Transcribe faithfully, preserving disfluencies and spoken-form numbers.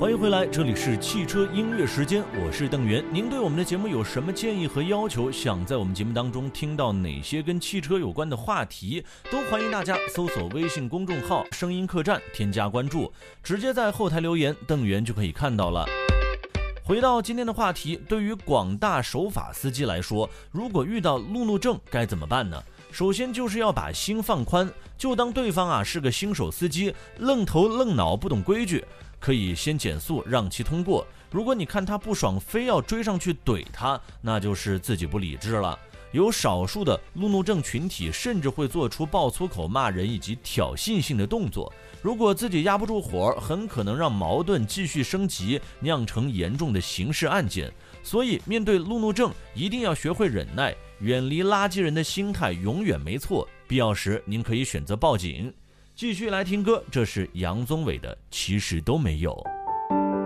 欢迎回来，这里是汽车音乐时间，我是邓源。您对我们的节目有什么建议和要求？想在我们节目当中听到哪些跟汽车有关的话题，都欢迎大家搜索微信公众号声音客栈，添加关注，直接在后台留言，邓源就可以看到了。回到今天的话题，对于广大守法司机来说，如果遇到路怒症该怎么办呢？首先就是要把心放宽，就当对方啊是个新手司机，愣头愣脑不懂规矩，可以先减速让其通过。如果你看他不爽，非要追上去怼他，那就是自己不理智了。有少数的路怒症群体甚至会做出爆粗口、骂人以及挑衅性的动作，如果自己压不住火，很可能让矛盾继续升级，酿成严重的刑事案件。所以面对路怒症一定要学会忍耐，远离垃圾人的心态永远没错，必要时您可以选择报警。继续来听歌，这是杨宗纬的《其实都没有》。